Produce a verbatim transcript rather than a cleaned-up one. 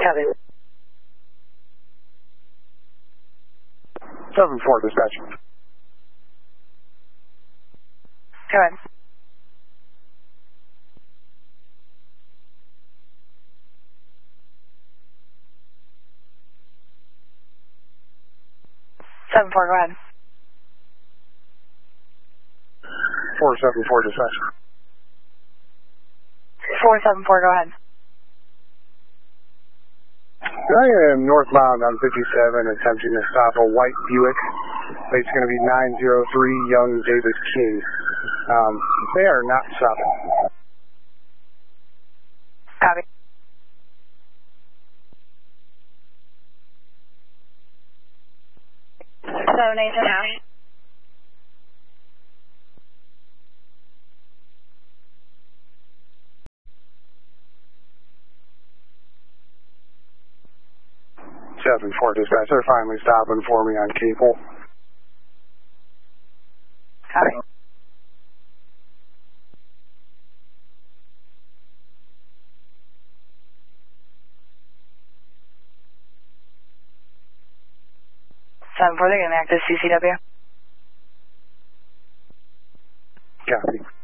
Copy. seven four, dispatch. Go ahead. seven four, go ahead. four seven four, dispatch. four seven four, go ahead. I am northbound on fifty-seven, attempting to stop a white Buick. It's going to be nine zero three Young David King. Um, they are not stopping. Copy. Seven eight now. seven four, dispatch. They're finally stopping for me on Capel. Copy. seven four, they're going to act as C C W. Copy.